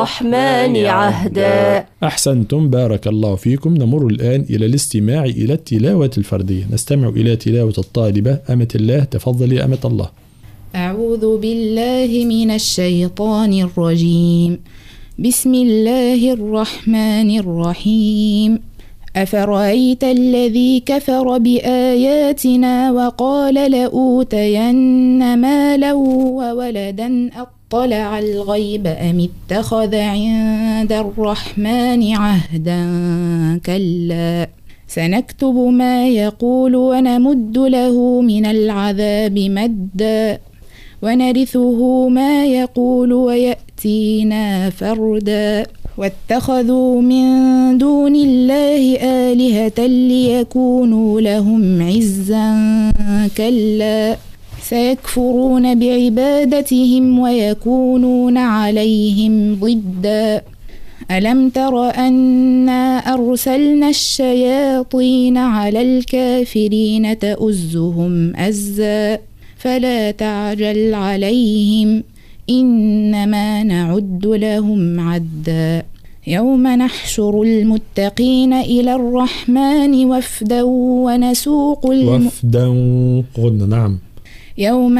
الرحمن عهدا. أحسنتم، بارك الله فيكم. نمر الآن إلى الاستماع إلى التلاوة الفردية. نستمع إلى تلاوة الطالبة أمة الله. تفضلي أمة الله. أعوذ بالله من الشيطان الرجيم. بسم الله الرحمن الرحيم. أفرأيت الذي كفر بآياتنا وقال لأوتين مالا وولدا أطلع الغيب أم اتخذ عند الرحمن عهدا كلا سنكتب ما يقول ونمد له من العذاب مدا ونرثه ما يقول ويأتينا فردا واتخذوا من دون الله آلهة ليكونوا لهم عزا كلا سيكفرون بعبادتهم ويكونون عليهم ضدا ألم تر أنا أرسلنا الشياطين على الكافرين تؤزهم أزا فلا تعجل عليهم إنما نعد لهم عدا يوم نحشر المتقين إلى الرحمن وفدا ونسوق وفدا قلنا نعم. يوم